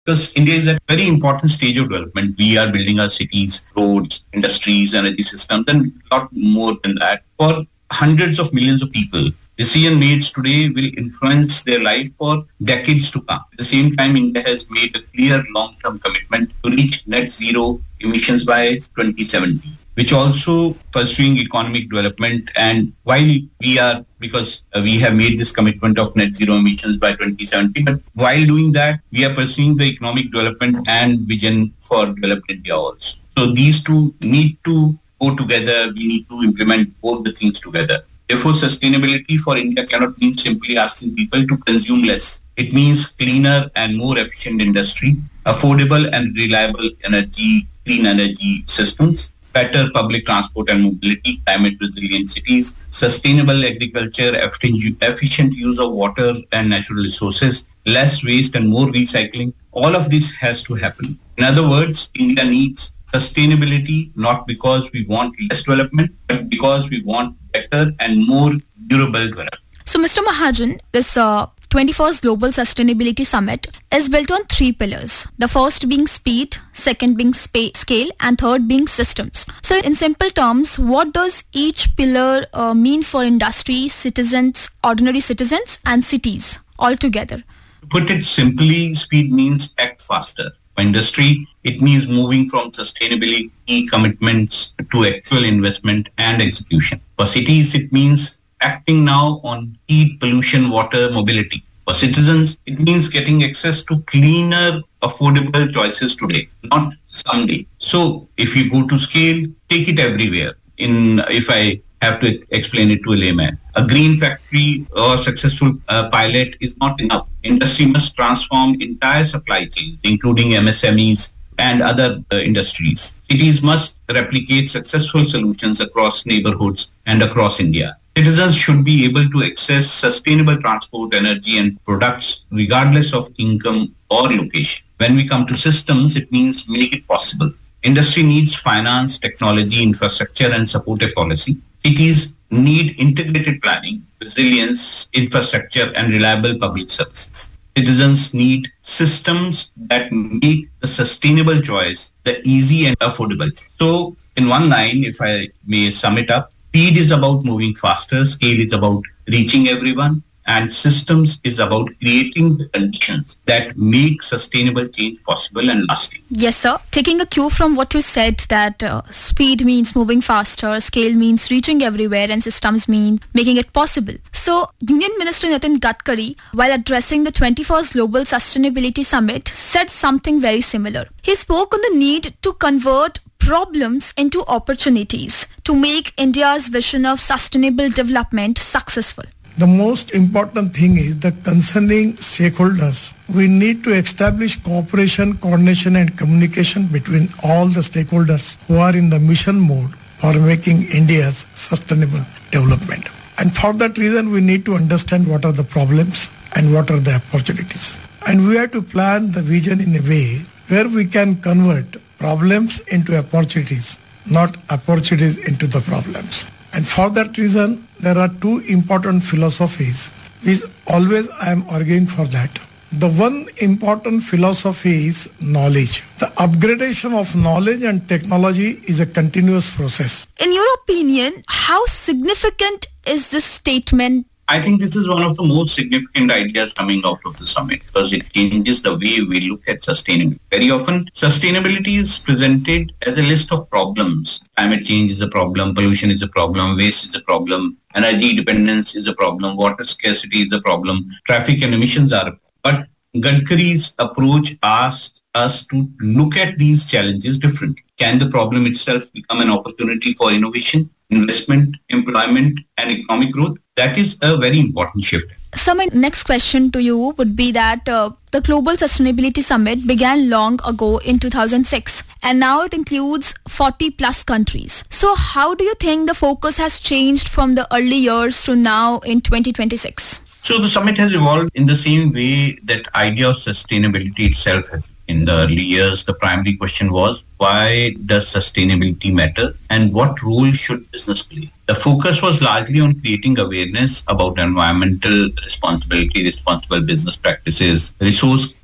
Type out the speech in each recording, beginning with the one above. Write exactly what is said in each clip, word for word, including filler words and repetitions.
Because India is at a very important stage of development. We are building our cities, roads, industries, energy systems, and a lot more than that for hundreds of millions of people. Decision made today will influence their life for decades to come. At the same time, India has made a clear long-term commitment to reach net zero emissions by twenty seventy, which also pursuing economic development. And while we are, because uh, we have made this commitment of net zero emissions by twenty seventy, but while doing that, we are pursuing the economic development and vision for developed India also. So these two need to go together. We need to implement both the things together. Therefore, sustainability for India cannot mean simply asking people to consume less. It means cleaner and more efficient industry, affordable and reliable energy, clean energy systems, better public transport and mobility, climate resilient cities, sustainable agriculture, efficient use of water and natural resources, less waste and more recycling. All of this has to happen. In other words, India needs sustainability not because we want less development, but because we want better and more durable development. So, Mister Mahajan, this uh, twenty-first Global Sustainability Summit is built on three pillars. The first being speed, second being spa- scale, and third being systems. So, in simple terms, what does each pillar uh, mean for industry, citizens, ordinary citizens, and cities altogether? To put it simply, speed means act faster. For industry, it means moving from sustainability commitments to actual investment and execution. For cities, it means acting now on heat, pollution, water, mobility. For citizens, it means getting access to cleaner, affordable choices today, not someday. So if you go to scale, take it everywhere. In if I have to explain it to a layman, a green factory or successful uh, pilot is not enough. Industry must transform entire supply chains, including M S M Es and other uh, industries. Cities must replicate successful solutions across neighborhoods and across India. Citizens should be able to access sustainable transport, energy and products regardless of income or location. When we come to systems, it means make it possible. Industry needs finance, technology, infrastructure and supportive policy. Cities need integrated planning, resilience, infrastructure and reliable public services. Citizens need systems that make the sustainable choice the easy and affordable. So in one line, if I may sum it up, speed is about moving faster, scale is about reaching everyone, and systems is about creating the conditions that make sustainable change possible and lasting. Yes, sir. Taking a cue from what you said, that uh, speed means moving faster, scale means reaching everywhere, and systems mean making it possible. So, Union Minister Nitin Gadkari, while addressing the twenty-first Global Sustainability Summit, said something very similar. He spoke on the need to convert problems into opportunities to make India's vision of sustainable development successful. The most important thing is the concerning stakeholders. We need to establish cooperation, coordination and communication between all the stakeholders who are in the mission mode for making India's sustainable development. And for that reason, we need to understand what are the problems and what are the opportunities. And we have to plan the vision in a way where we can convert problems into opportunities, not opportunities into the problems. And for that reason, there are two important philosophies, which always I am arguing for that. The one important philosophy is knowledge. The upgradation of knowledge and technology is a continuous process. In your opinion, how significant is this statement? I think this is one of the most significant ideas coming out of the summit because it changes the way we look at sustainability. Very often, sustainability is presented as a list of problems. Climate change is a problem, pollution is a problem, waste is a problem, energy dependence is a problem, water scarcity is a problem, traffic and emissions are a problem. But Gadkari's approach asks us to look at these challenges differently. Can the problem itself become an opportunity for innovation, investment, employment, and economic growth? That is a very important shift. So my next question to you would be that uh, the Global Sustainability Summit began long ago in two thousand six and now it includes forty plus countries. So how do you think the focus has changed from the early years to now in twenty twenty-six? So the summit has evolved in the same way that idea of sustainability itself has. In the early years, the primary question was, why does sustainability matter and what role should business play? The focus was largely on creating awareness about environmental responsibility, responsible business practices, resource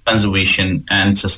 conservation, and sustainability.